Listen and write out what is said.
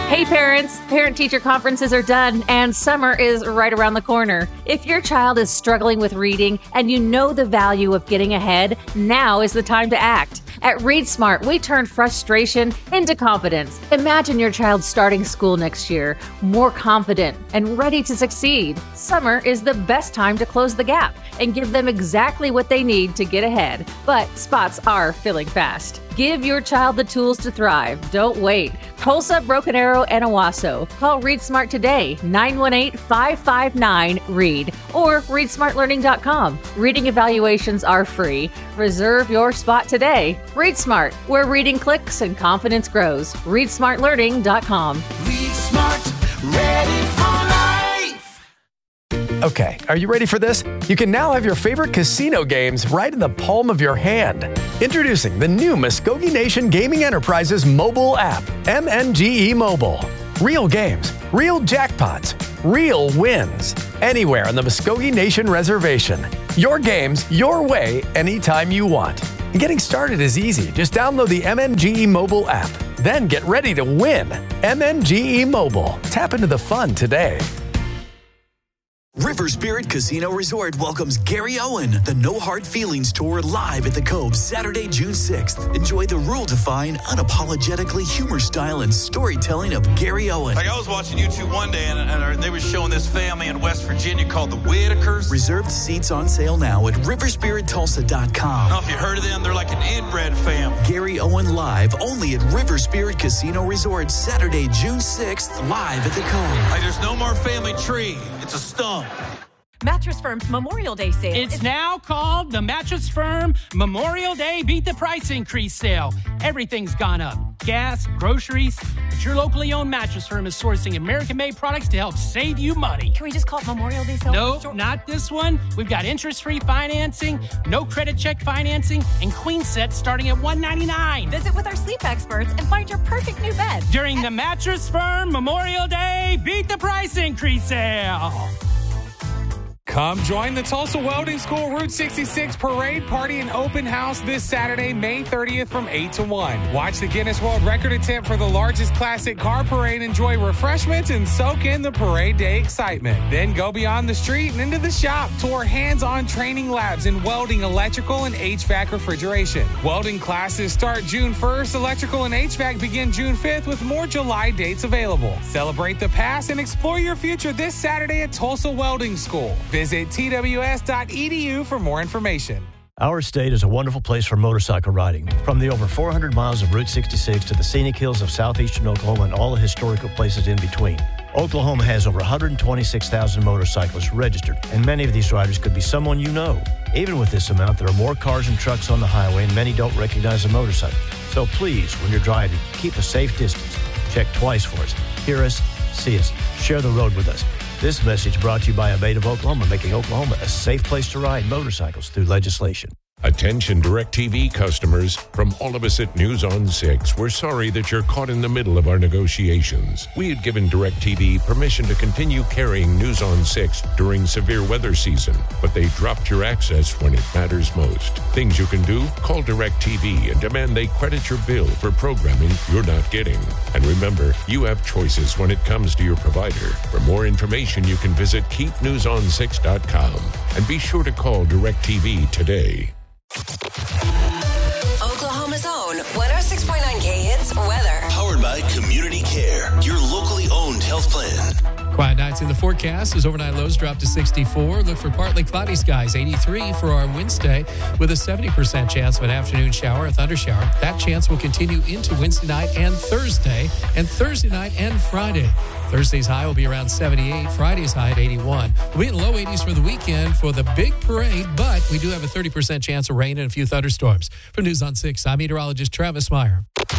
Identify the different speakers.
Speaker 1: Hey parents, parent-teacher conferences are done and summer is right around the corner. If your child is struggling with reading and you know the value of getting ahead, now is the time to act. At Read Smart, we turn frustration into confidence. Imagine your child starting school next year, more confident and ready to succeed. Summer is the best time to close the gap and give them exactly what they need to get ahead. But spots are filling fast. Give your child the tools to thrive. Don't wait. Tulsa, Broken Arrow, and Owasso. Call Read Smart today, 918-559-READ or readsmartlearning.com. Reading evaluations are free. Reserve your spot today. Read Smart, where reading clicks and confidence grows. readsmartlearning.com.
Speaker 2: Read Smart, ready for life.
Speaker 3: Okay, are you ready for this? You can now have your favorite casino games right in the palm of your hand. Introducing the new Muskogee Nation Gaming Enterprises mobile app, MNGE Mobile. Real games, real jackpots, real wins. Anywhere on the Muskogee Nation Reservation. Your games, your way, anytime you want. And getting started is easy. Just download the MNGE Mobile app. Then get ready to win. MNGE Mobile. Tap into the fun today.
Speaker 4: River Spirit Casino Resort welcomes Gary Owen, the No Hard Feelings Tour, live at the Cove Saturday, June 6th. Enjoy the rule-defying, unapologetically humor style and storytelling of Gary Owen.
Speaker 5: Like I was watching YouTube one day and they were showing this family in West Virginia called the Whitakers.
Speaker 4: Reserved seats on sale now at riverspirittulsa.com.
Speaker 5: I don't know if you heard of them. They're like an inbred family.
Speaker 4: Gary Owen live only at River Spirit Casino Resort Saturday, June 6th, live at the Cove.
Speaker 5: Like there's no more family tree. It's a stump.
Speaker 6: Mattress Firm's Memorial Day sale.
Speaker 7: It's now called the Mattress Firm Memorial Day Beat the Price Increase Sale. Everything's gone up. Gas, groceries. But your locally owned Mattress Firm is sourcing American-made products to help save you money.
Speaker 6: Can we just call it Memorial Day sale?
Speaker 7: No, not this one. We've got interest-free financing, no credit check financing, and queen sets starting at $199.
Speaker 6: Visit with our sleep experts and find your perfect new bed.
Speaker 7: During the Mattress Firm Memorial Day Beat the Price Increase Sale.
Speaker 8: Come join the Tulsa Welding School Route 66 Parade Party and Open House this Saturday, May 30th from 8 to 1. Watch the Guinness World Record attempt for the largest classic car parade, enjoy refreshments, and soak in the parade day excitement. Then go beyond the street and into the shop. Tour hands-on training labs in welding, electrical, and HVAC refrigeration. Welding classes start June 1st. Electrical and HVAC begin June 5th with more July dates available. Celebrate the past and explore your future this Saturday at Tulsa Welding School. Visit tws.edu for more information.
Speaker 9: Our state is a wonderful place for motorcycle riding. From the over 400 miles of Route 66 to the scenic hills of southeastern Oklahoma and all the historical places in between. Oklahoma has over 126,000 motorcyclists registered, and many of these riders could be someone you know. Even with this amount, there are more cars and trucks on the highway, and many don't recognize a motorcycle. So please, when you're driving, keep a safe distance. Check twice for us. Hear us, see us, share the road with us. This message brought to you by Abate of Oklahoma, making Oklahoma a safe place to ride motorcycles through legislation.
Speaker 10: Attention DirecTV customers, from all of us at News on 6, we're sorry that you're caught in the middle of our negotiations. We had given DirecTV permission to continue carrying News on 6 during severe weather season, but they dropped your access when it matters most. Things you can do? Call DirecTV and demand they credit your bill for programming you're not getting. And remember, you have choices when it comes to your provider. For more information, you can visit keepnewson6.com and be sure to call DirecTV today.
Speaker 11: Oklahoma's own 106.9K Hits weather.
Speaker 4: Powered by Community Care, your locally owned health plan.
Speaker 12: Quiet nights in the forecast as overnight lows drop to 64. Look for partly cloudy skies, 83 for our Wednesday, with a 70% chance of an afternoon shower, a thunder shower. That chance will continue into Wednesday night and Thursday night and Friday. Thursday's high will be around 78. Friday's high at 81. We'll be in the low 80s for the weekend for the big parade, but we do have a 30% chance of rain and a few thunderstorms. From News on 6, I'm meteorologist Travis Meyer.